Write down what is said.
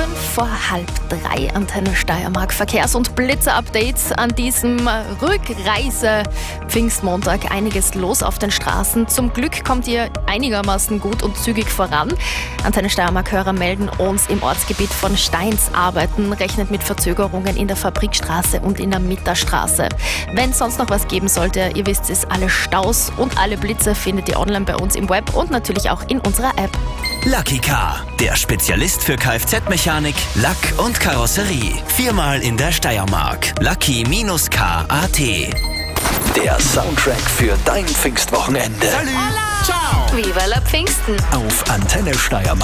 2:05 Antenne Steiermark. Verkehrs- und Blitzer-Updates an diesem Rückreise-Pfingstmontag. Einiges los auf den Straßen. Zum Glück kommt ihr einigermaßen gut und zügig voran. Antenne Steiermark-Hörer melden uns, im Ortsgebiet von Steinsarbeiten rechnet mit Verzögerungen in der Fabrikstraße und in der Mitterstraße. Wenn es sonst noch was geben sollte, ihr wisst es, alle Staus und alle Blitze findet ihr online bei uns im Web und natürlich auch in unserer App. Lucky Car, der Spezialist für Kfz-Mechanik, Lack und Karosserie. 4-mal in der Steiermark. Lucky-Car.at. Der Soundtrack für dein Pfingstwochenende. Ciao! Viva la Pfingsten! Auf Antenne Steiermark.